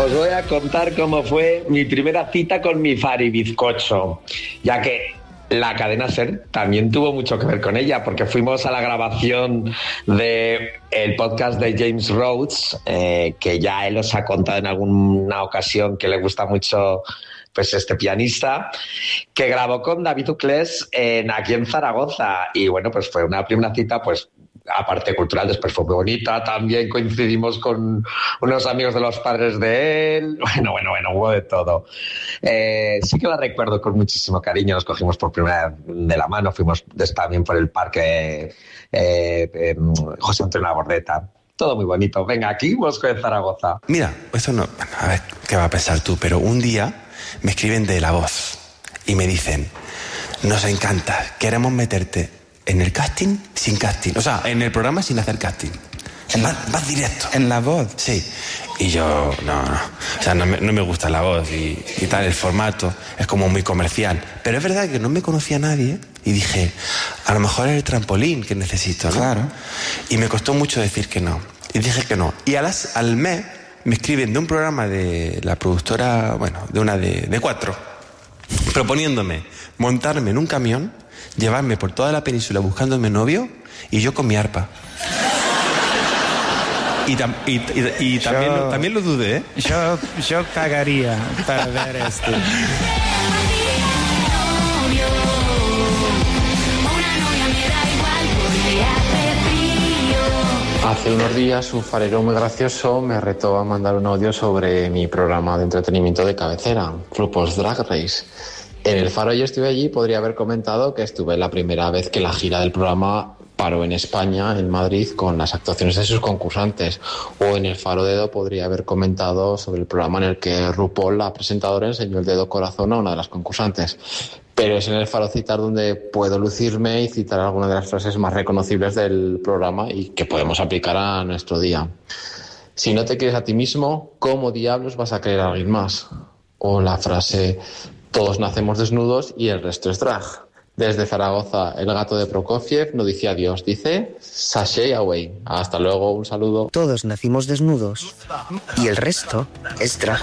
Os voy a contar cómo fue mi primera cita con mi Fari bizcocho, ya que la cadena SER también tuvo mucho que ver con ella, porque fuimos a la grabación del podcast de James Rhodes, que ya él os ha contado en alguna ocasión que le gusta mucho pues este pianista, que grabó con David Uclés aquí en Zaragoza. Y bueno, pues fue una primera cita, pues aparte cultural, después fue muy bonita. También coincidimos con unos amigos de los padres de él. Bueno, hubo de todo. Sí que la recuerdo con muchísimo cariño. Nos cogimos por primera vez de la mano. Fuimos también por el parque José Antonio Labordeta. Todo muy bonito. Venga, aquí Bosco de Zaragoza. Mira, esto no... A ver, ¿qué va a pensar tú? Pero un día me escriben de La Voz y me dicen: nos encanta, queremos meterte en el casting sin casting. O sea, en el programa sin hacer casting. Más directo. ¿En La Voz? Sí. Y yo, no. O sea, no me gusta La Voz y tal. El formato es como muy comercial. Pero es verdad que no me conocía nadie y dije, a lo mejor es el trampolín que necesito, ¿no? Claro. Y me costó mucho decir que no. Y dije que no. Y al mes me escriben de un programa de la productora, bueno, de una de 4, proponiéndome montarme en un camión, llevarme por toda la península buscándome novio y yo con mi arpa. Y también lo dudé, ¿eh? Yo pagaría para ver esto. Hace unos días un farero muy gracioso me retó a mandar un audio sobre mi programa de entretenimiento de cabecera, RuPaul's Drag Race. En el Faro yo estuve allí, podría haber comentado que estuve la primera vez que la gira del programa paró en España, en Madrid, con las actuaciones de sus concursantes. O en el Faro Dedo podría haber comentado sobre el programa en el que RuPaul, la presentadora, enseñó el dedo corazón a una de las concursantes. Pero es en el Faro Citar donde puedo lucirme y citar algunas de las frases más reconocibles del programa y que podemos aplicar a nuestro día. Si no te quieres a ti mismo, ¿cómo diablos vas a querer a alguien más? O la frase, todos nacemos desnudos y el resto es drag. Desde Zaragoza, el gato de Prokofiev no dice adiós, dice sashay away. Hasta luego, un saludo. Todos nacimos desnudos y el resto es drag.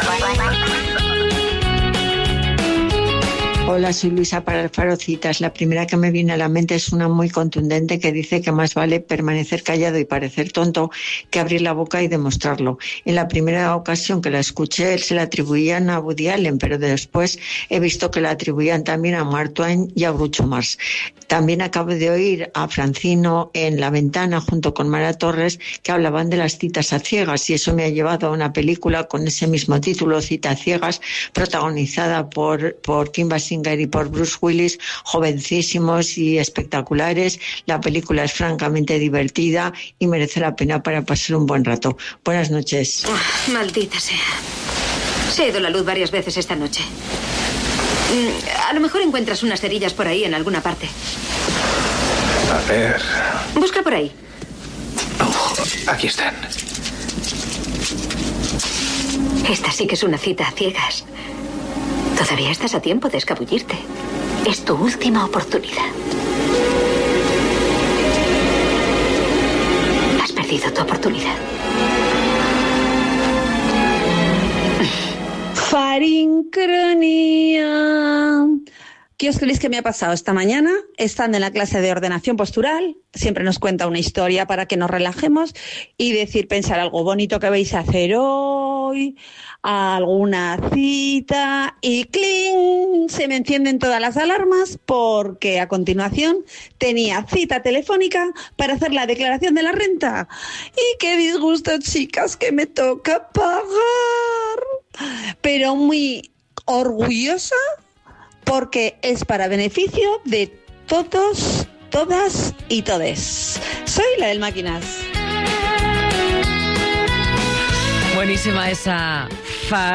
Hola, soy Luisa para el Faro Citas. La primera que me viene a la mente es una muy contundente que dice que más vale permanecer callado y parecer tonto que abrir la boca y demostrarlo. En la primera ocasión que la escuché se la atribuían a Woody Allen, pero después he visto que la atribuían también a Mark Twain y a Groucho Marx. También acabo de oír a Francino en La Ventana junto con Mara Torres que hablaban de las citas a ciegas y eso me ha llevado a una película con ese mismo título, Citas ciegas, protagonizada por Kim Basinger y por Bruce Willis, jovencísimos y espectaculares. La película es francamente divertida y merece la pena para pasar un buen rato. Buenas noches. Oh, maldita sea. Se ha ido la luz varias veces esta noche. A lo mejor encuentras unas cerillas por ahí en alguna parte. A ver... Busca por ahí. Oh, aquí están. Esta sí que es una cita a ciegas. Todavía estás a tiempo de escabullirte. Es tu última oportunidad. Has perdido tu oportunidad. Farincronía. ¿Qué os creéis que me ha pasado esta mañana? Estando en la clase de ordenación postural, siempre nos cuenta una historia para que nos relajemos y pensar algo bonito que vais a hacer hoy, alguna cita y ¡cling! Se me encienden todas las alarmas porque a continuación tenía cita telefónica para hacer la declaración de la renta. ¡Y qué disgusto, chicas, que me toca pagar! Pero muy orgullosa porque es para beneficio de todos, todas y todes. Soy la del Máquinas. Buenísima esa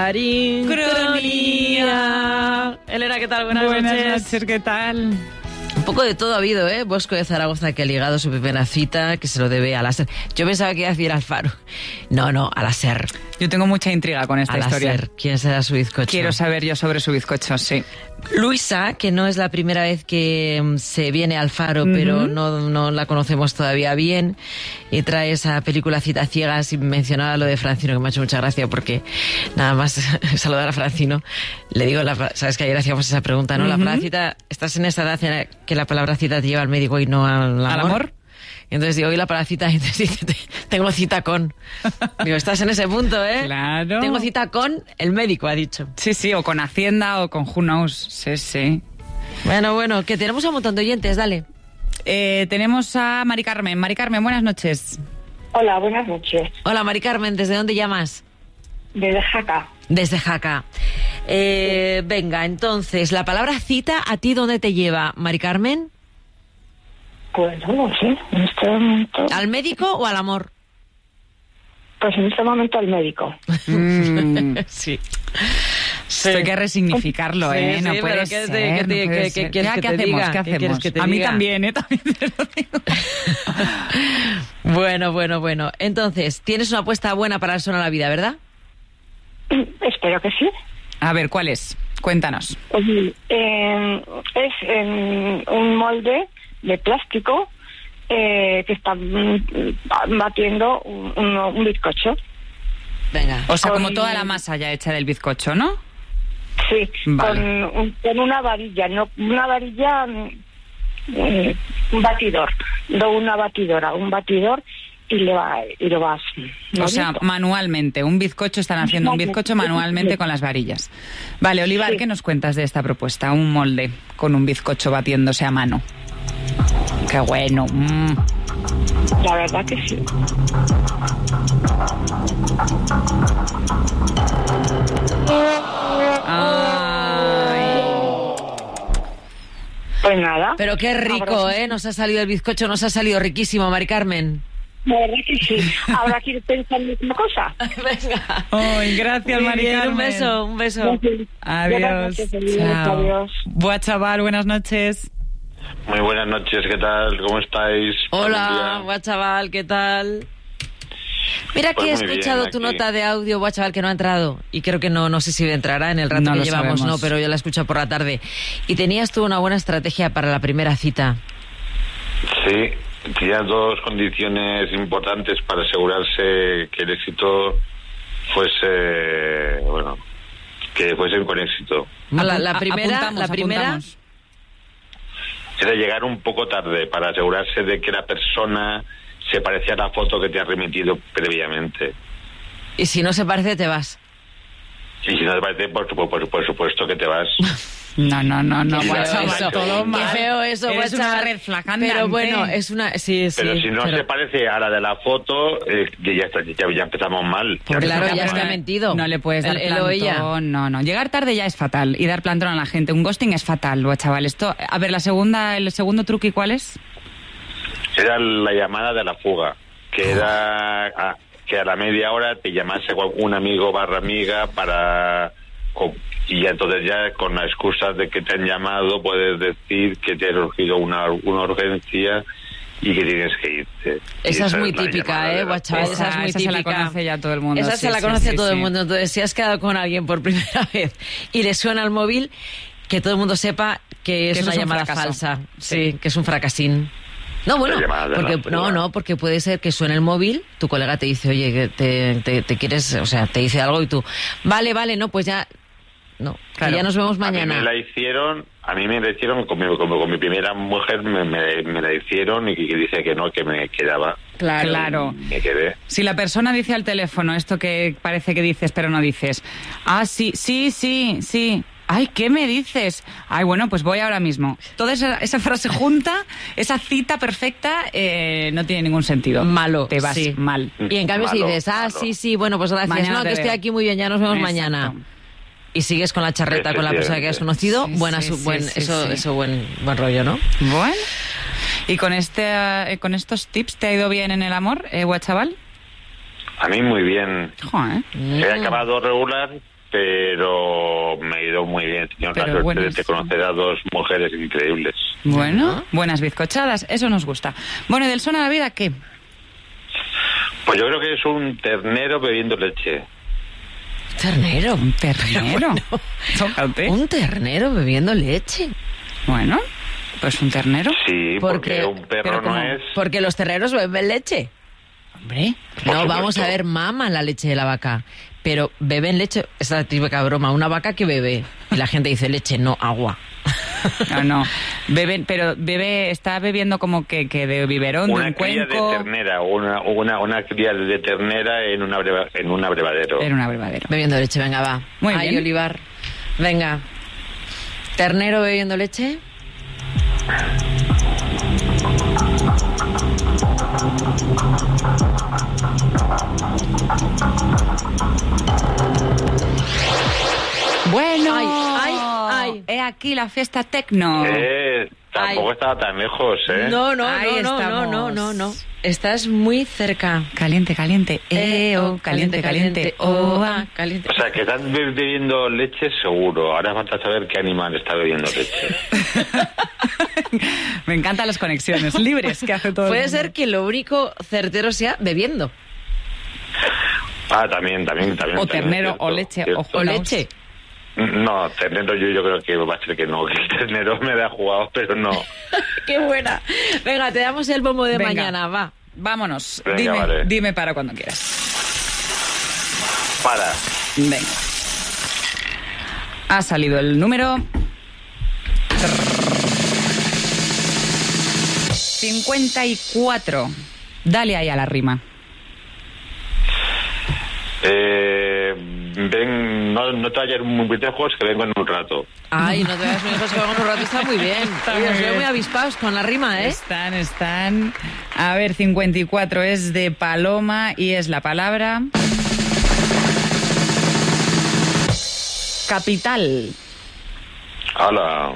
farincronía. Elena, ¿qué tal? Buenas noches. Buenas noches, ¿qué tal? Un poco de todo ha habido, ¿eh? Bosco de Zaragoza que ha ligado su primera cita, que se lo debe a la SER. Yo pensaba que iba a decir al Faro. No, a la SER. Yo tengo mucha intriga con esta historia. SER. ¿Quién será su bizcocho? Quiero saber yo sobre su bizcocho, sí. Luisa, que no es la primera vez que se viene al Faro, pero no la conocemos todavía bien, y trae esa película Cita Ciegas, y mencionaba lo de Francino, que me ha hecho mucha gracia, porque nada más saludar a Francino, le digo, sabes que ayer hacíamos esa pregunta, ¿no? La palabra cita, estás en esa edad en que la palabra cita te lleva al médico y no al amor. ¿Al amor? Y entonces digo, hoy la palabra cita, y entonces dice, tengo cita con. Digo, estás en ese punto, ¿eh? Claro. Tengo cita con el médico, ha dicho. Sí, o con Hacienda o con Who Knows. Sí. Bueno, que tenemos un montón de oyentes, dale. Tenemos a Mari Carmen. Mari Carmen, buenas noches. Hola, buenas noches. Hola, Mari Carmen, ¿desde dónde llamas? Desde Jaca. Desde Jaca. Venga, entonces, la palabra cita, ¿a ti dónde te lleva, Mari Carmen? Pues no lo sé, en este momento... ¿Al médico o al amor? Pues en este momento al médico. Sí. Hay que resignificarlo, ¿eh? No puede ser. ¿Qué quieres que te diga? ¿Qué hacemos? A mí también, ¿eh? También te lo digo. Bueno. Entonces, tienes una apuesta buena para el Son a la Vida, ¿verdad? Espero que sí. A ver, ¿cuál es? Cuéntanos. Es un molde de plástico que está batiendo un bizcocho. Venga. O sea, como toda la masa ya hecha del bizcocho, ¿no? Sí, vale. con una varilla, no una varilla, un batidor, no una batidora, un batidor y lo vas. O sea, manualmente, un bizcocho, están haciendo un bizcocho manualmente con las varillas. Vale, Olivar, ¿qué nos cuentas de esta propuesta? Un molde con un bizcocho batiéndose a mano. ¡Qué bueno! La verdad que sí. Ay. Pues nada. Pero qué rico, ¿eh? Nos ha salido el bizcocho, nos ha salido riquísimo, Mari Carmen. La verdad que sí. Ahora quiero pensar en una cosa. Venga. Ay, gracias, Mari Carmen. Un beso. Adiós. Chao. Adiós. Buah, chaval, buenas noches. Muy buenas noches, ¿qué tal? ¿Cómo estáis? Hola, buah, chaval, ¿qué tal? Mira que he escuchado tu nota de audio, buah, chaval, que no ha entrado. Y creo que no sé si entrará en el rato que llevamos, no, pero yo la he escuchado por la tarde. Y tenías tú una buena estrategia para la primera cita. Sí, tenía dos condiciones importantes para asegurarse que el éxito fuese, que fuesen con éxito. La primera era llegar un poco tarde para asegurarse de que la persona se parecía a la foto que te ha remitido previamente. Y si no se parece, te vas. Y si no te parece, por supuesto que te vas. No, eso, todo mal. Qué feo eso, es una red flag andante. Pero bueno, es una... Sí, pero si no se parece a la de la foto, ya empezamos mal. Claro, ya está mentido. No le puedes dar plantón. No. Llegar tarde ya es fatal. Y dar plantón a la gente. Un ghosting es fatal, chaval. Esto... A ver, el segundo truqui, ¿cuál es? Era la llamada de la fuga. Que era... que a la media hora te llamase un amigo / amiga para... Y entonces ya con la excusa de que te han llamado puedes decir que te ha surgido una urgencia y que tienes que irte. Esa es muy típica, guachaval, esa es muy típica. Esa se la conoce ya todo el mundo. Esa se la conoce todo el mundo. Entonces, si has quedado con alguien por primera vez y le suena el móvil, que todo el mundo sepa que es una llamada falsa. Sí, que es un fracasín. No, bueno, porque puede ser que suene el móvil, tu colega te dice, oye, que te quieres, o sea, te dice algo y tú, vale, no, pues ya... No, claro. Ya nos vemos mañana. A mí me la hicieron con mi primera mujer, me la hicieron y que dice que no, que me quedaba. Claro. Me quedé. Si la persona dice al teléfono esto que parece que dices pero no dices, sí. Ay, ¿qué me dices? Ay, bueno, pues voy ahora mismo. Toda esa frase junta, esa cita perfecta, no tiene ningún sentido. Malo. Te vas mal. Y en cambio si dices, sí, bueno, pues gracias. Mañana que estoy aquí muy bien, ya nos vemos mañana. Y sigues con la charreta con la persona que has conocido, buen rollo, ¿no? Bueno. ¿Y con estos tips te ha ido bien en el amor, chaval? A mí muy bien. Joder. He acabado regular, pero me ha ido muy bien. He tenido la suerte de conocer a dos mujeres increíbles. Bueno, buenas bizcochadas, eso nos gusta. Bueno, ¿y del Son a la Vida qué? Pues yo creo que es un ternero bebiendo leche. ¿Ternero? ¿Un ternero? Tócate. ¿Un ternero bebiendo leche? Bueno, pues un ternero. Sí, porque un perro no es... Porque los terneros beben leche. Hombre, no, vamos a ver, maman la leche de la vaca, pero beben leche, esa es la típica broma, una vaca que bebe, y la gente dice leche, no, agua. No, beben, pero está bebiendo como que de biberón, de un cuenco. Una cría de ternera, una cría de ternera en un abrevadero. En un abrevadero. Bebiendo leche, venga, va. Muy bien. Olivar, venga. ¿Ternero bebiendo leche? Bueno, ay. He aquí la fiesta tecno. Tampoco estaba tan lejos, ¿eh? No. Estás muy cerca. Caliente. Caliente. Caliente. O sea, que están bebiendo leche seguro. Ahora falta saber qué animal está bebiendo leche. Me encantan las conexiones libres que hace todo. Puede ser que lo único certero sea bebiendo. También. O ternero, o leche, o leche. No, ternero yo creo que va a ser que no, que el ternero me da jugado, pero no. ¡Qué buena! Venga, te damos el bombo de mañana, va. Vámonos. Venga, vale. Dime para cuando quieras. Para. Venga. Ha salido el número 54. Dale ahí a la rima. No te vayas muy lejos, que vengo en un rato. Ay, no te vayas muy lejos, que vengo en un rato, está muy bien. Oye, soy muy avispados con la rima, ¿eh? Están. A ver, 54 es de paloma y es la palabra... capital. ¡Hala!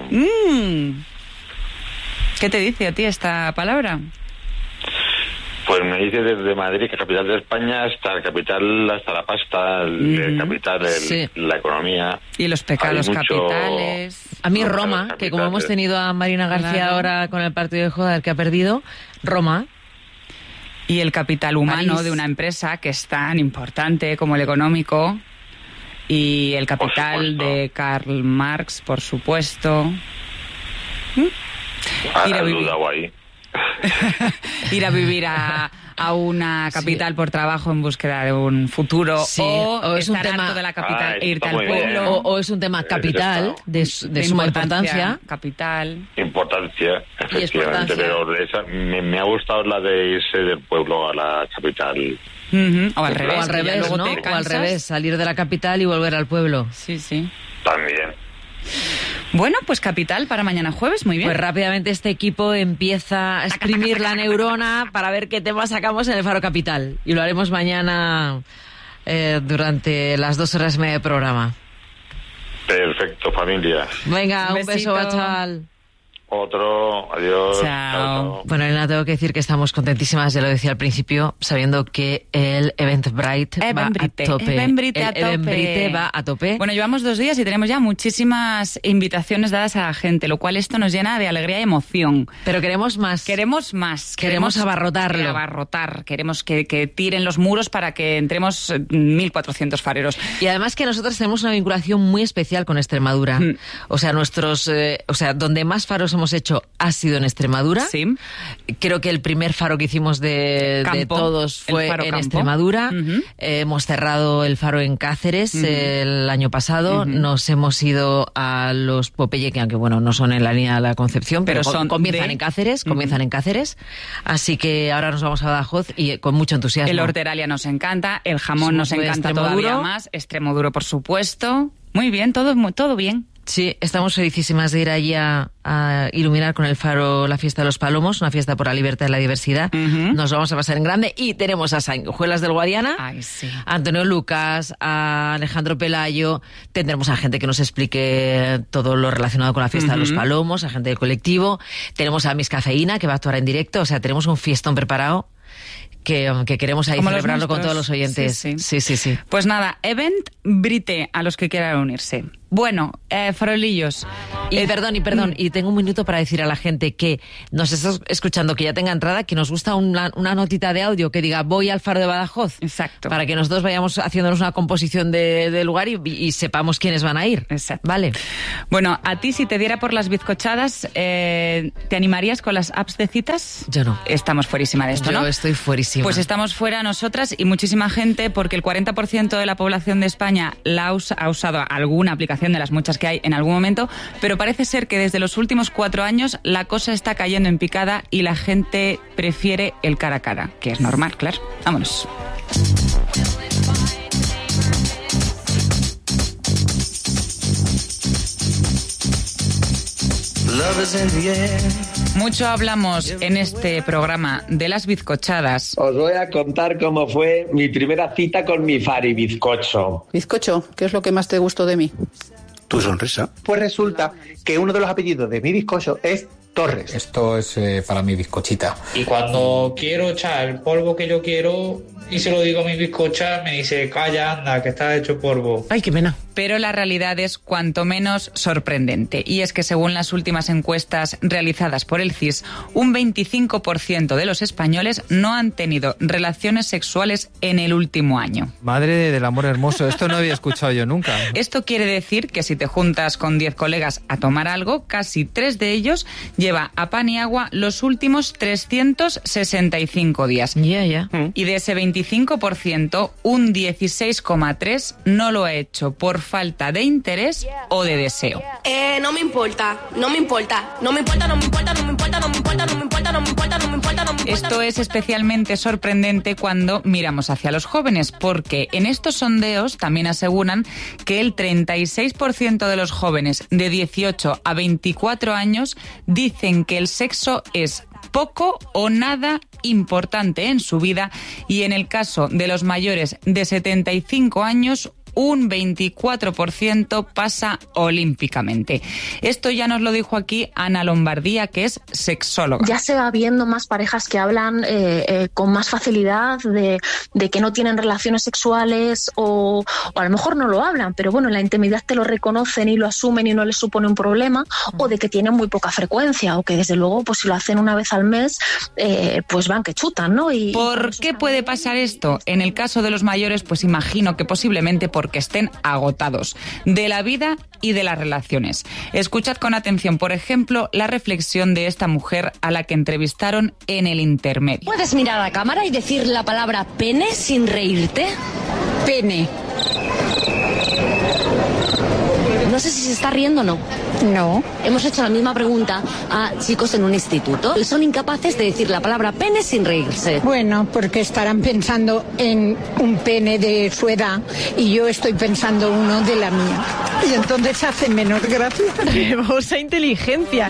¿Qué te dice a ti esta palabra? Pues me dice desde Madrid, que capital de España, hasta la capital, hasta la pasta, el capital, la economía. Y los pecados capitales. A mí Roma, que como hemos tenido a Marina García ahora con el partido de Joder que ha perdido, Roma. Y el capital humano París. de una empresa que es tan importante como el económico. Y el capital de Karl Marx, por supuesto. Ir a vivir a una capital por trabajo en búsqueda de un futuro, o es un estar tema harto de la capital e irte al muy pueblo, bien. o es un tema capital de suma importancia. Importancia, efectivamente, pero me ha gustado la de irse del pueblo a la capital. O al revés, ¿no? O al revés, salir de la capital y volver al pueblo. Sí. También. Bueno, pues capital para mañana jueves, muy bien. Pues rápidamente este equipo empieza a exprimir la neurona para ver qué tema sacamos en el Faro Capital. Y lo haremos mañana durante las 2 horas y media de programa. Perfecto, familia. Venga, un beso, chaval. Otro, adiós. Chao. Bueno, Elena, tengo que decir que estamos contentísimas, ya lo decía al principio, sabiendo que el Eventbrite va a tope. Eventbrite va a tope. Bueno, llevamos 2 días y tenemos ya muchísimas invitaciones dadas a la gente, lo cual esto nos llena de alegría y emoción. Pero queremos más. Queremos abarrotarlo. Queremos que tiren los muros para que entremos 1.400 fareros. Y además que nosotros tenemos una vinculación muy especial con Extremadura. O sea, donde más faros hemos hecho ha sido en Extremadura. Sí. Creo que el primer faro que hicimos de todos fue en Extremadura. Hemos cerrado el faro en Cáceres el año pasado. Nos hemos ido a los Popeye, que aunque bueno, no son en la línea de la Concepción, pero comienzan en Cáceres. Así que ahora nos vamos a Badajoz y con mucho entusiasmo. El Horteralia nos encanta, el jamón nos encanta todavía más, Extremoduro por supuesto. Muy bien, todo bien. Sí, estamos felicísimas de ir allí a iluminar con el faro la fiesta de los Palomos, una fiesta por la libertad y la diversidad. Nos vamos a pasar en grande y tenemos a Sanguijuelas del Guadiana, a Antonio Lucas, a Alejandro Pelayo. Tendremos a gente que nos explique todo lo relacionado con la fiesta de los Palomos, a gente del colectivo. Tenemos a Miss Cafeína, que va a actuar en directo. O sea, tenemos un fiestón preparado que queremos ahí celebrarlo con todos los oyentes. Sí. Pues nada, Eventbrite a los que quieran unirse. Bueno, farolillos. Y perdón, y tengo un minuto para decir a la gente que nos está escuchando, que ya tenga entrada, que nos gusta una notita de audio que diga voy al Faro de Badajoz. Exacto. Para que nosotros vayamos haciéndonos una composición de lugar y sepamos quiénes van a ir. Exacto. Vale. Bueno, a ti si te diera por las bizcochadas, ¿te animarías con las apps de citas? Yo no. Estamos fuerísima de esto, ¿no? Yo estoy fuerísima. Pues estamos fuera nosotras y muchísima gente, porque el 40% de la población de España ha usado alguna aplicación de las muchas que hay en algún momento, pero parece ser que desde los últimos 4 años la cosa está cayendo en picada y la gente prefiere el cara a cara, que es normal, claro. Vámonos. Mucho hablamos en este programa de las bizcochadas. Os voy a contar cómo fue mi primera cita con mi Fari bizcocho. Bizcocho, ¿qué es lo que más te gustó de mí? Tu sonrisa. Pues resulta que uno de los apellidos de mi bizcocho es Torres. Esto es para mi bizcochita. Y cuando quiero echar el polvo que yo quiero y se lo digo a mi bizcocha, me dice, calla, anda, que está hecho polvo. Ay, qué pena. Pero la realidad es cuanto menos sorprendente. Y es que según las últimas encuestas realizadas por el CIS, un 25% de los españoles no han tenido relaciones sexuales en el último año. Madre del amor hermoso, esto no había escuchado yo nunca. Esto quiere decir que si te juntas con 10 colegas a tomar algo, casi 3 de ellos lleva a pan y agua los últimos 365 días. Ya. Y de ese 25%, un 16,3% no lo ha hecho por falta de interés o de deseo. No me importa. Esto es especialmente sorprendente cuando miramos hacia los jóvenes, porque en estos sondeos también aseguran que el 36% de los jóvenes de 18 a 24 años dicen que el sexo es poco o nada importante en su vida, y en el caso de los mayores de 75 años, un 24% pasa olímpicamente. Esto ya nos lo dijo aquí Ana Lombardía, que es sexóloga. Ya se va viendo más parejas que hablan con más facilidad de que no tienen relaciones sexuales o a lo mejor no lo hablan, pero bueno, en la intimidad te lo reconocen y lo asumen y no les supone un problema, o de que tienen muy poca frecuencia, o que desde luego pues si lo hacen una vez al mes pues van que chutan, ¿no? ¿Por qué puede pasar esto? En el caso de los mayores, pues imagino que posiblemente porque estén agotados de la vida y de las relaciones. Escuchad con atención, por ejemplo, la reflexión de esta mujer a la que entrevistaron en El Intermedio. ¿Puedes mirar a la cámara y decir la palabra pene sin reírte? Pene. No sé si se está riendo o no. No. Hemos hecho la misma pregunta a chicos en un instituto y son incapaces de decir la palabra pene sin reírse. Bueno, porque estarán pensando en un pene de su edad y yo estoy pensando uno de la mía. Y entonces hace menos gracia. ¡Hermosa inteligencia!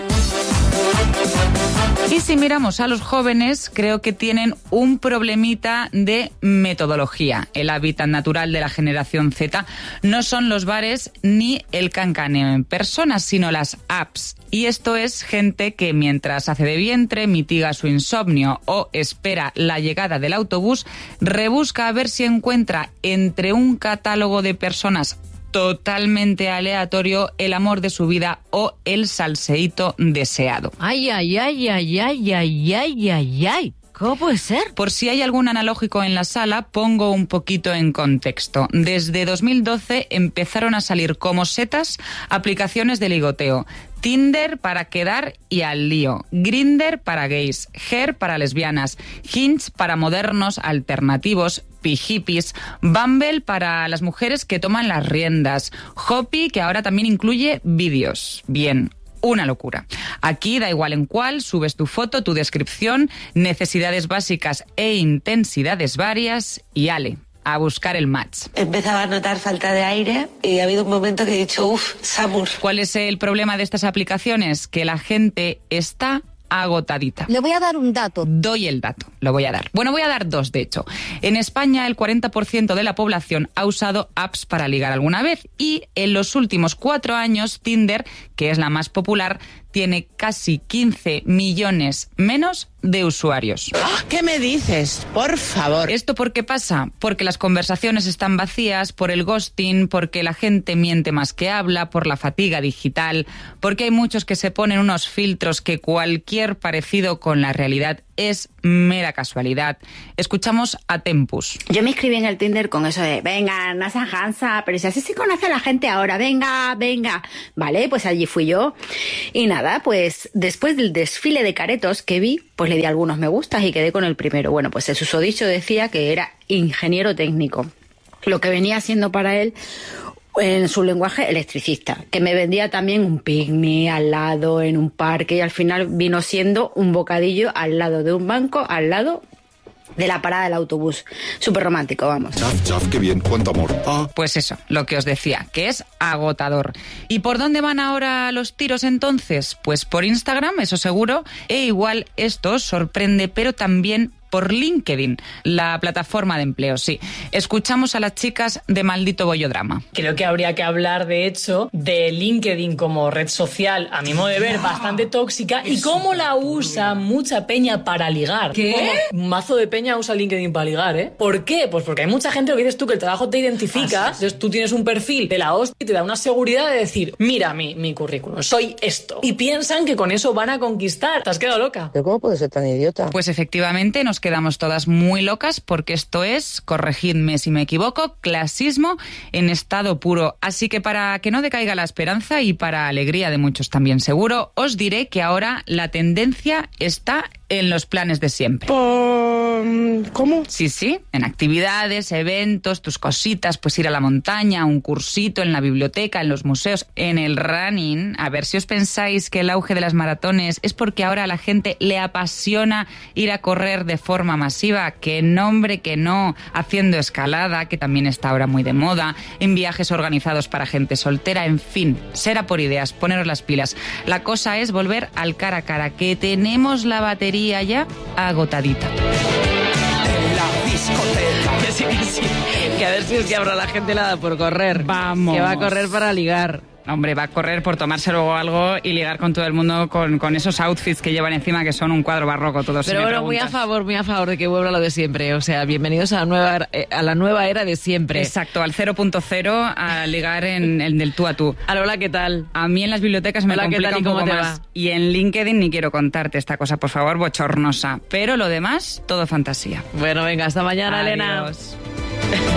Y si miramos a los jóvenes, creo que tienen un problemita de metodología. El hábitat natural de la generación Z no son los bares ni el cancaneo en persona, sino las apps. Y esto es gente que mientras hace de vientre, mitiga su insomnio o espera la llegada del autobús, rebusca a ver si encuentra entre un catálogo de personas totalmente aleatorio el amor de su vida o el salseíto deseado. Ay. ¿Cómo puede ser? Por si hay algún analógico en la sala, pongo un poquito en contexto. Desde 2012 empezaron a salir como setas aplicaciones de ligoteo. Tinder para quedar y al lío, Grindr para gays, Her para lesbianas, Hinge para modernos alternativos, pijipis, Bumble para las mujeres que toman las riendas, Hopi, que ahora también incluye vídeos. Bien. Una locura. Aquí da igual en cuál, subes tu foto, tu descripción, necesidades básicas e intensidades varias y ale, a buscar el match. Empezaba a notar falta de aire y ha habido un momento que he dicho, Samur. ¿Cuál es el problema de estas aplicaciones? Que la gente está agotadita. Le voy a dar un dato. Doy el dato, lo voy a dar. Bueno, voy a dar 2, de hecho. En España, el 40% de la población ha usado apps para ligar alguna vez y en los últimos 4 años, Tinder, que es la más popular, tiene casi 15 millones menos de usuarios. ¿Qué me dices? Por favor. ¿Esto por qué pasa? Porque las conversaciones están vacías, por el ghosting, porque la gente miente más que habla, por la fatiga digital, porque hay muchos que se ponen unos filtros que cualquier parecido con la realidad es mera casualidad. Escuchamos a Tempus. Yo me inscribí en el Tinder con eso de, venga, no seas gansa, pero si así se conoce a la gente ahora, venga. Vale, pues allí fui yo. Y nada, pues después del desfile de caretos que vi, pues le di algunos me gustas y quedé con el primero. Bueno, pues el susodicho decía que era ingeniero técnico, lo que venía siendo para él, en su lenguaje, electricista, que me vendía también un picnic al lado, en un parque, y al final vino siendo un bocadillo al lado de un banco, al lado de la parada del autobús. Súper romántico, vamos. Chaf, qué bien, cuánto amor. Pues eso, lo que os decía, que es agotador. ¿Y por dónde van ahora los tiros entonces? Pues por Instagram, eso seguro, e igual esto os sorprende, pero también por LinkedIn, la plataforma de empleo, sí. Escuchamos a las chicas de Maldito Bollodrama. Creo que habría que hablar, de hecho, de LinkedIn como red social, a mi modo de ver, bastante tóxica, y cómo la usa mucha peña para ligar. ¿Qué? Un mazo de peña usa LinkedIn para ligar, ¿eh? ¿Por qué? Pues porque hay mucha gente, lo que dices tú, que el trabajo te identifica, entonces tú tienes un perfil de la hostia y te da una seguridad de decir, mira mi currículum, soy esto. Y piensan que con eso van a conquistar. ¿Te has quedado loca? ¿Pero cómo puedes ser tan idiota? Pues efectivamente nos quedamos todas muy locas porque esto es, corregidme si me equivoco, clasismo en estado puro. Así que para que no decaiga la esperanza y para alegría de muchos también seguro, os diré que ahora la tendencia está en los planes de siempre. ¿Cómo? Sí, en actividades, eventos, tus cositas, pues ir a la montaña, un cursito en la biblioteca, en los museos, en el running. A ver si os pensáis que el auge de las maratones es porque ahora a la gente le apasiona ir a correr de forma masiva. Que no, hombre, que no. Haciendo escalada, que también está ahora muy de moda, en viajes organizados para gente soltera, en fin, será por ideas, poneros las pilas. La cosa es volver al cara a cara, que tenemos la batería ya agotadita. En la discoteca. Que sí. Que a ver si es que ahora la gente la da por correr. Vamos. Que va a correr para ligar. Hombre, va a correr por tomarse luego algo y ligar con todo el mundo con esos outfits que llevan encima, que son un cuadro barroco todos. Pero bueno, muy a favor de que vuelva lo de siempre. O sea, bienvenidos a la nueva era de siempre. Exacto, al 0.0, a ligar en el tú a tú. Hola, ¿qué tal? A mí en las bibliotecas me complica un poco más. Y en LinkedIn ni quiero contarte esta cosa, por favor, bochornosa. Pero lo demás, todo fantasía. Bueno, venga, hasta mañana, Elena. Adiós.